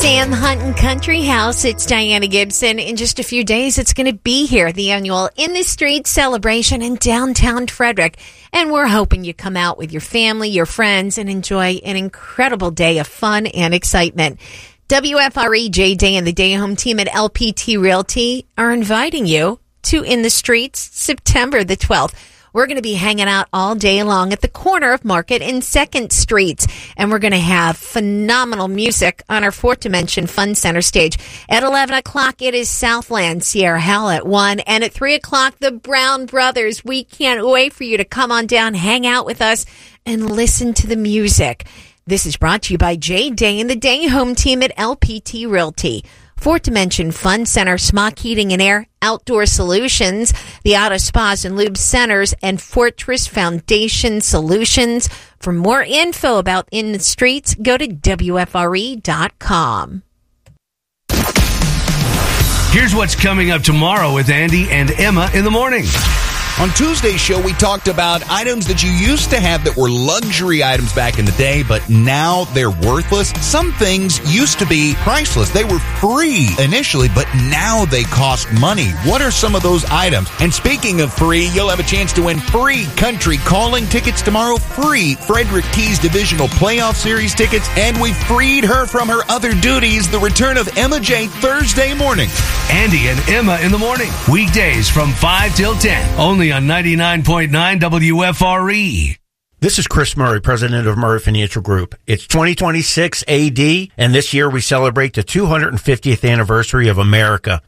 Sam Huntin Country House. It's Diana Gibson. In just a few days, it's going to be here, the annual In the Street celebration in downtown Frederick. And we're hoping you come out with your family, your friends, and enjoy an incredible day of fun and excitement. WFRE, Jay Day, and the Day Home team at LPT Realty are inviting you to In the Streets September the 12th. We're going to be hanging out all day long at the corner of Market and 2nd Streets. And we're going to have phenomenal music on our Fourth Dimension Fun Center stage. At 11 o'clock, it is Southland Sierra Hell at 1. And at 3 o'clock, the Brown Brothers. We can't wait for you to come on down, hang out with us, and listen to the music. This is brought to you by Jay Day and the Day Home team at LPT Realty. Fourth Dimension Fun Center, Smock Heating and Air, Outdoor Solutions, the Auto Spas and Lube Centers, and Fortress Foundation Solutions. For more info about In the Streets, go to WFRE.com. Here's what's coming up tomorrow with Andy and Emma in the morning. On Tuesday's show, we talked about items that you used to have that were luxury items back in the day, but now they're worthless. Some things used to be priceless. They were free initially, but now they cost money. What are some of those items? And speaking of free, you'll have a chance to win free country calling tickets tomorrow, free Frederick Keys Divisional Playoff Series tickets, and we freed her from her other duties, the return of Emma J. Thursday morning. Andy and Emma in the morning, weekdays from 5 till 10, only on 99.9 WFRE. This is Chris Murray, president of Murray Financial Group. It's 2026 AD, and this year we celebrate the 250th anniversary of America.